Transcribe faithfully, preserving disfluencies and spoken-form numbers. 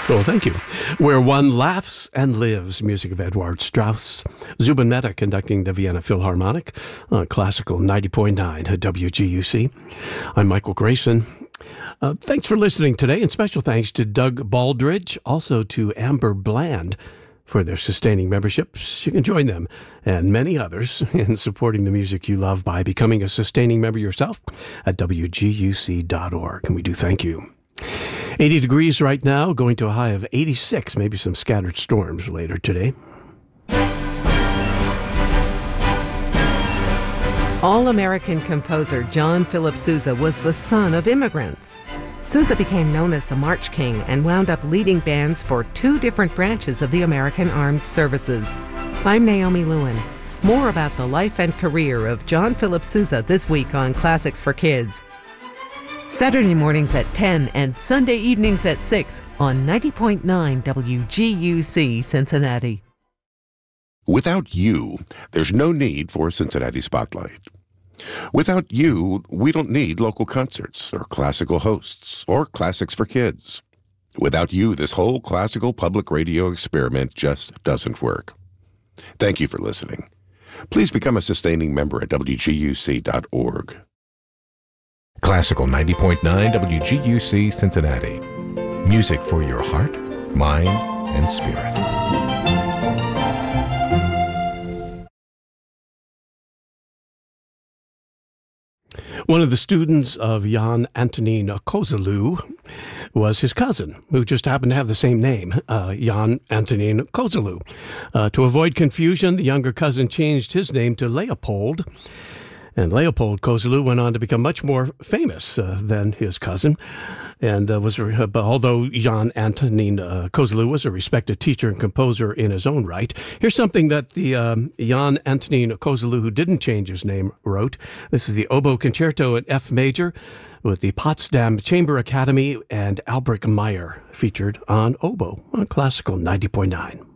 Oh, thank you. Where one laughs and lives, music of Edward Strauss. Zubin Mehta conducting the Vienna Philharmonic on Classical ninety point nine at W G U C. I'm Michael Grayson. Uh, thanks for listening today, and special thanks to Doug Baldridge, also to Amber Bland for their sustaining memberships. You can join them and many others in supporting the music you love by becoming a sustaining member yourself at W G U C dot org. And we do thank you. eighty degrees right now, going to a high of eighty-six, maybe some scattered storms later today. All-American composer John Philip Sousa was the son of immigrants. Sousa became known as the March King and wound up leading bands for two different branches of the American Armed Services. I'm Naomi Lewin. More about the life and career of John Philip Sousa this week on Classics for Kids. Saturday mornings at ten and Sunday evenings at six on ninety point nine W G U C Cincinnati. Without you, there's no need for Cincinnati Spotlight. Without you, we don't need local concerts or classical hosts or Classics for Kids. Without you, this whole classical public radio experiment just doesn't work. Thank you for listening. Please become a sustaining member at W G U C dot org. Classical ninety point nine W G U C Cincinnati. Music for your heart, mind, and spirit. One of the students of Jan Antonín Koželuh was his cousin, who just happened to have the same name, uh, Jan Antonín Koželuh. Uh, to avoid confusion, the younger cousin changed his name to Leopold. And Leopold Koželuh went on to become much more famous uh, than his cousin. And uh, was uh, although Jan Antonín uh, Koželuh was a respected teacher and composer in his own right, here's something that the um, Jan Antonín Koželuh, who didn't change his name, wrote. This is the Oboe Concerto in F major with the Potsdam Chamber Academy and Albrecht Meyer featured on oboe on Classical ninety point nine.